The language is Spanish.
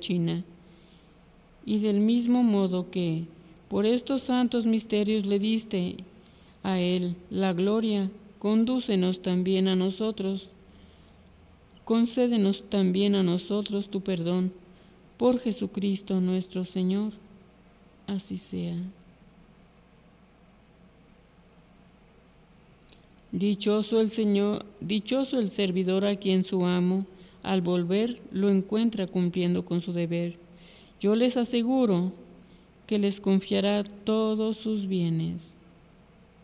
China. Y del mismo modo que por estos santos misterios le diste a Él la gloria, condúcenos también a nosotros, concédenos también a nosotros tu perdón, por Jesucristo nuestro Señor. Así sea. Dichoso el servidor a quien su amo, al volver, lo encuentra cumpliendo con su deber. Yo les aseguro que les confiará todos sus bienes.